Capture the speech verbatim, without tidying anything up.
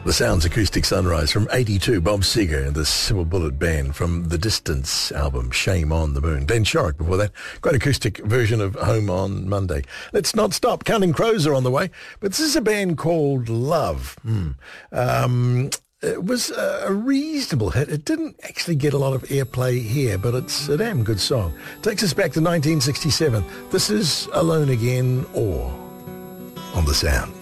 The Sounds Acoustic Sunrise from eighty-two, Bob Seger and the Silver Bullet Band from the Distance album, Shame on the Moon. Glenn Shorrock before that. Great acoustic version of Home on Monday. Let's not stop. Counting Crows are on the way, but this is a band called Love. Hmm. Um, it was a reasonable hit. It didn't actually get a lot of airplay here, but it's a damn good song. Takes us back to nineteen sixty-seven. This is Alone Again or on The Sounds.